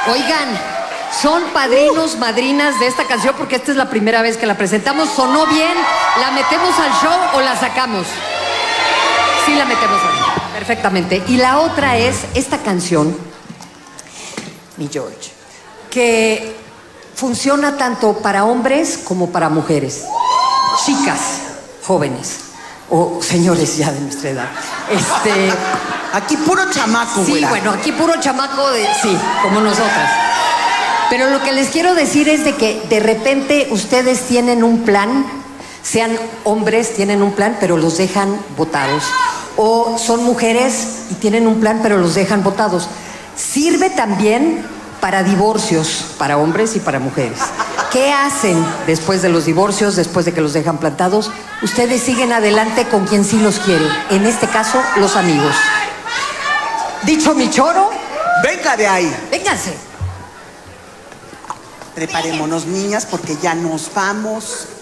Oigan, son padrinos, madrinas de esta canción porque esta es la primera vez que la presentamos. ¿Sonó bien? ¿La metemos al show o la sacamos? Sí, la metemos al show. Perfectamente. Y la otra es esta canción, mi George, que funciona tanto para hombres como para mujeres. Chicas, jóvenes o señores ya de nuestra edad. Aquí puro chamaco, Sí, güera. bueno, aquí puro chamaco sí, como nosotras. Pero lo que les quiero decir es de que de repente ustedes tienen un plan, sean hombres, tienen un plan, pero los dejan botados. O son mujeres y tienen un plan, pero los dejan botados. Sirve también para divorcios, para hombres y para mujeres. ¿Qué hacen después de los divorcios, después de que los dejan plantados? Ustedes siguen adelante con quien sí los quiere. En este caso, los amigos. Dicho mi choro, Venga de ahí. vénganse. Preparémonos, niñas, porque ya nos vamos.